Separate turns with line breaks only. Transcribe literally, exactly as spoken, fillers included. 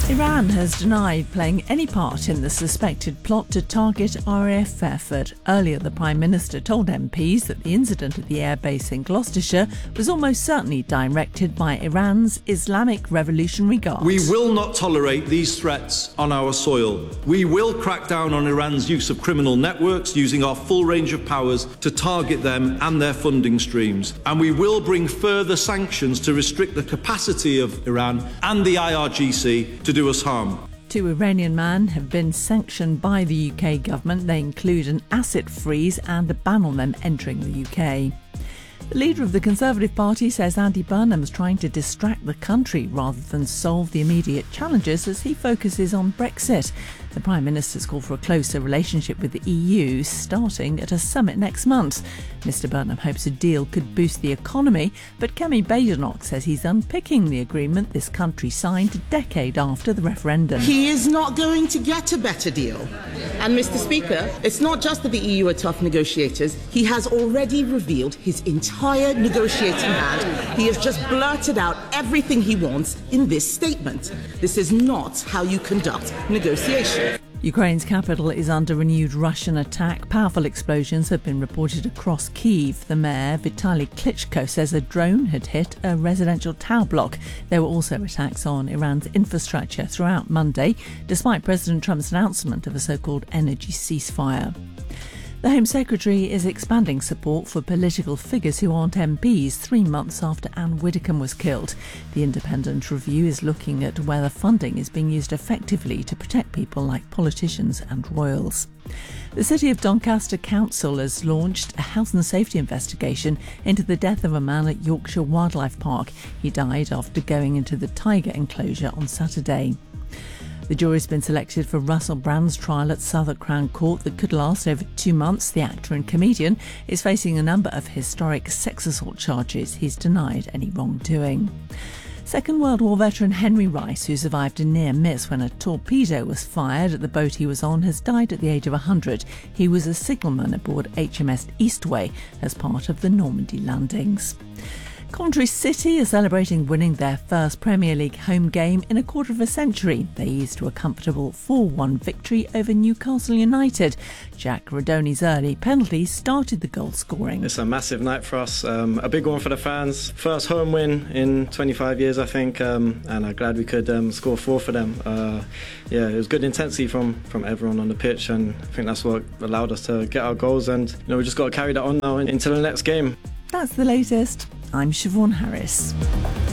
Iran has denied playing any part in the suspected plot to target R A F effort. Earlier, the Prime Minister told M Ps that the incident at the airbase in Gloucestershire was almost certainly directed by Iran's Islamic Revolutionary Guard.
We will not tolerate these threats on our soil. We will crack down on Iran's use of criminal networks, using our full range of powers to target them and their funding streams. And we will bring further sanctions to restrict the capacity of Iran and the I R G C to do us harm.
Two Iranian men have been sanctioned by the U K government. They include an asset freeze and a ban on them entering the U K. The leader of the Conservative Party says Andy Burnham is trying to distract the country rather than solve the immediate challenges as he focuses on Brexit. The Prime Minister's called for a closer relationship with the E U, starting at a summit next month. Mister Burnham hopes a deal could boost the economy, but Kemi Badenoch says he's unpicking the agreement this country signed a decade after the referendum.
He is not going to get a better deal. And, Mister Speaker, it's not just that the E U are tough negotiators. He has already revealed his entire negotiating hand. He has just blurted out everything he wants in this statement. This is not how you conduct negotiations.
Ukraine's capital is under renewed Russian attack. Powerful explosions have been reported across Kyiv. The mayor, Vitaly Klitschko, says a drone had hit a residential tower block. There were also attacks on Iran's infrastructure throughout Monday, despite President Trump's announcement of a so-called energy ceasefire. The Home Secretary is expanding support for political figures who aren't M Ps three months after Anne Widdecombe was killed. The independent review is looking at whether funding is being used effectively to protect people like politicians and royals. The City of Doncaster Council has launched a health and safety investigation into the death of a man at Yorkshire Wildlife Park. He died after going into the tiger enclosure on Saturday. The jury's been selected for Russell Brand's trial at Southwark Crown Court that could last over two months. The actor and comedian is facing a number of historic sex assault charges. He's denied any wrongdoing. Second World War veteran Henry Rice, who survived a near miss when a torpedo was fired at the boat he was on, has died at the age of one hundred. He was a signalman aboard H M S Eastway as part of the Normandy landings. Coventry City are celebrating winning their first Premier League home game in a quarter of a century. They eased to a comfortable four one victory over Newcastle United. Jack Rodoni's early penalty started the goal scoring.
It's a massive night for us, um, a big one for the fans. First home win in twenty-five years, I think, um, and I'm glad we could um, score four for them. Uh, yeah, it was good intensity from, from everyone on the pitch, and I think that's what allowed us to get our goals, and you know we just got to carry that on now into the next game.
That's the latest. I'm Siobhan Harris.